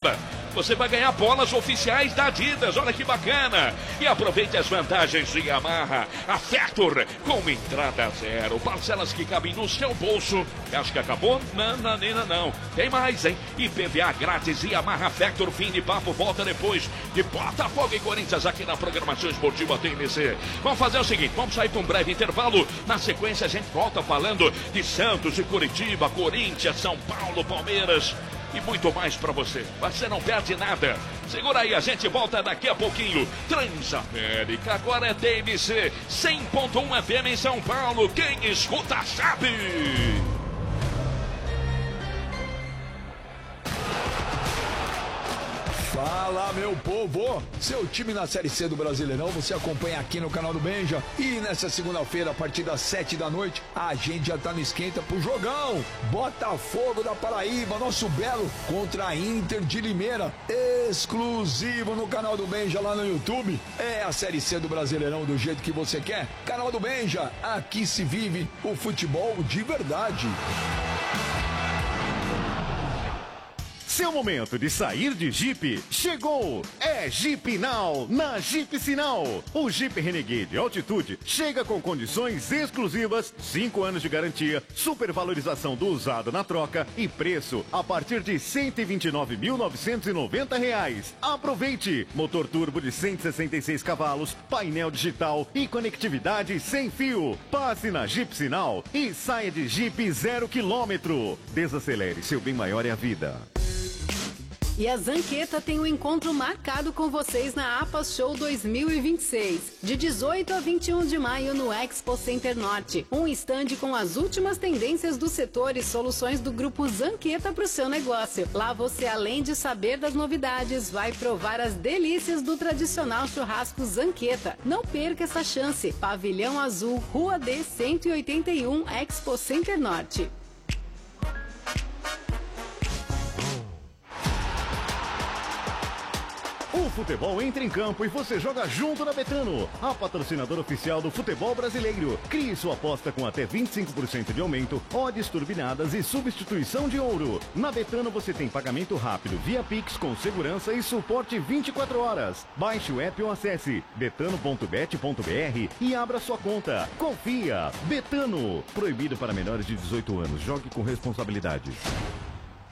Curitiba. Você vai ganhar bolas oficiais da Adidas, olha que bacana. E aproveite as vantagens de Yamaha, a Factor, com entrada zero, parcelas que cabem no seu bolso. Acho que acabou? Não. Tem mais, hein? IPVA grátis e Yamaha Factor, fim de papo, volta depois de Botafogo e Corinthians aqui na programação esportiva TNC. Vamos fazer o seguinte, vamos sair para um breve intervalo. Na sequência a gente volta falando de Santos e Curitiba, Corinthians, São Paulo, Palmeiras e muito mais pra você. Você não perde nada. Segura aí, a gente volta daqui a pouquinho. Transamérica, agora é TNC 100.1 FM em São Paulo. Quem escuta sabe. Fala, meu povo! Seu time na Série C do Brasileirão você acompanha aqui no canal do Benja. E nessa segunda-feira, a partir das 7 da noite, a gente já tá no esquenta pro jogão. Botafogo da Paraíba, nosso belo, contra a Inter de Limeira. Exclusivo no canal do Benja lá no YouTube. É a Série C do Brasileirão do jeito que você quer. Canal do Benja, aqui se vive o futebol de verdade. Seu momento de sair de Jeep chegou! É Jeep Now na Jeep Sinal. O Jeep Renegade Altitude chega com condições exclusivas, 5 anos de garantia, supervalorização do usado na troca e preço a partir de R$ 129.990. Aproveite! Motor turbo de 166 cavalos, painel digital e conectividade sem fio. Passe na Jeep Sinal e saia de Jeep 0 km. Desacelere, seu bem maior é a vida. E a Zanqueta tem um encontro marcado com vocês na APA Show 2026, de 18 a 21 de maio no Expo Center Norte. Um estande com as últimas tendências do setor e soluções do grupo Zanqueta para o seu negócio. Lá você, além de saber das novidades, vai provar as delícias do tradicional churrasco Zanqueta. Não perca essa chance. Pavilhão Azul, Rua D 181, Expo Center Norte. O futebol entra em campo e você joga junto na Betano, a patrocinadora oficial do futebol brasileiro. Crie sua aposta com até 25% de aumento, odds turbinadas e substituição de ouro. Na Betano você tem pagamento rápido via Pix com segurança e suporte 24 horas. Baixe o app ou acesse betano.bet.br e abra sua conta. Confia! Betano. Proibido para menores de 18 anos. Jogue com responsabilidade.